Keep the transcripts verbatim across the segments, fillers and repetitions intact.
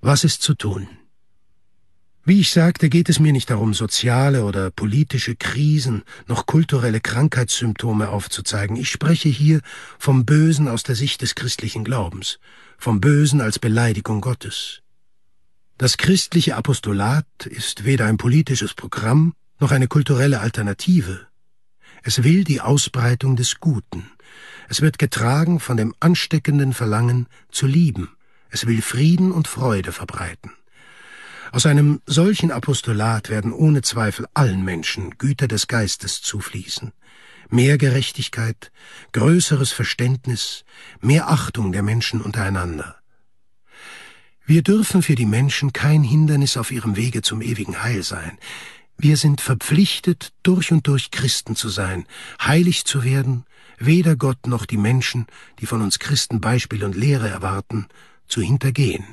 Was ist zu tun? Wie ich sagte, geht es mir nicht darum, soziale oder politische Krisen noch kulturelle Krankheitssymptome aufzuzeigen. Ich spreche hier vom Bösen aus der Sicht des christlichen Glaubens, vom Bösen als Beleidigung Gottes. Das christliche Apostolat ist weder ein politisches Programm noch eine kulturelle Alternative. Es will die Ausbreitung des Guten. Es wird getragen von dem ansteckenden Verlangen zu lieben. Es will Frieden und Freude verbreiten. Aus einem solchen Apostolat werden ohne Zweifel allen Menschen Güter des Geistes zufließen. Mehr Gerechtigkeit, größeres Verständnis, mehr Achtung der Menschen untereinander. Wir dürfen für die Menschen kein Hindernis auf ihrem Wege zum ewigen Heil sein. Wir sind verpflichtet, durch und durch Christen zu sein, heilig zu werden, weder Gott noch die Menschen, die von uns Christen Beispiel und Lehre erwarten, zu hintergehen.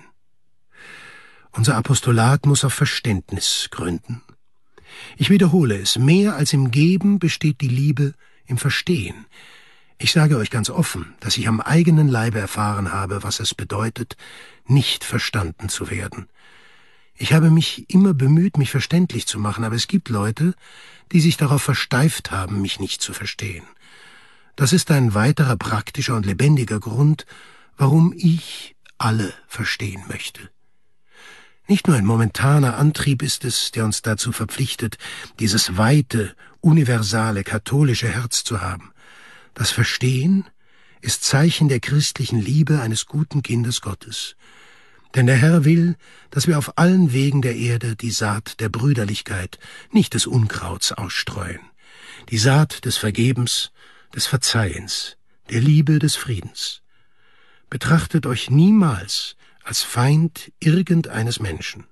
Unser Apostolat muss auf Verständnis gründen. Ich wiederhole es, mehr als im Geben besteht die Liebe im Verstehen. Ich sage euch ganz offen, dass ich am eigenen Leibe erfahren habe, was es bedeutet, nicht verstanden zu werden. Ich habe mich immer bemüht, mich verständlich zu machen, aber es gibt Leute, die sich darauf versteift haben, mich nicht zu verstehen. Das ist ein weiterer praktischer und lebendiger Grund, warum ich alle verstehen möchte. Nicht nur ein momentaner Antrieb ist es, der uns dazu verpflichtet, dieses weite, universale, katholische Herz zu haben. Das Verstehen ist Zeichen der christlichen Liebe eines guten Kindes Gottes. Denn der Herr will, dass wir auf allen Wegen der Erde die Saat der Brüderlichkeit, nicht des Unkrauts, ausstreuen. Die Saat des Vergebens, des Verzeihens, der Liebe, des Friedens. Betrachtet euch niemals als Feind irgendeines Menschen.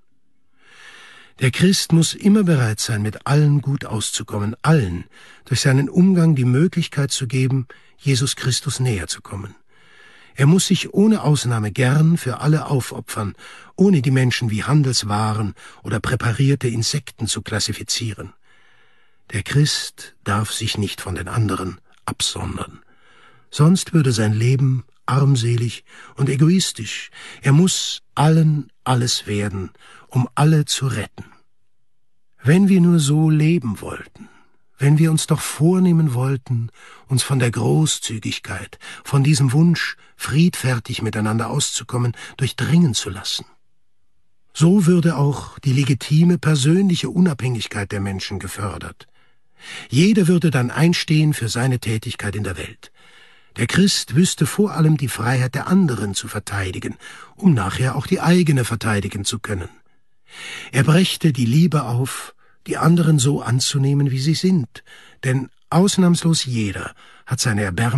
Der Christ muss immer bereit sein, mit allen gut auszukommen, allen durch seinen Umgang die Möglichkeit zu geben, Jesus Christus näher zu kommen. Er muss sich ohne Ausnahme gern für alle aufopfern, ohne die Menschen wie Handelswaren oder präparierte Insekten zu klassifizieren. Der Christ darf sich nicht von den anderen absondern. Sonst würde sein Leben armselig und egoistisch. Er muss allen alles werden, um alle zu retten. Wenn wir nur so leben wollten, wenn wir uns doch vornehmen wollten, uns von der Großzügigkeit, von diesem Wunsch, friedfertig miteinander auszukommen, durchdringen zu lassen. So würde auch die legitime persönliche Unabhängigkeit der Menschen gefördert. Jeder würde dann einstehen für seine Tätigkeit in der Welt. Der Christ wüsste vor allem die Freiheit der anderen zu verteidigen, um nachher auch die eigene verteidigen zu können. Er brächte die Liebe auf, die anderen so anzunehmen, wie sie sind, denn ausnahmslos jeder hat seine erbärmliche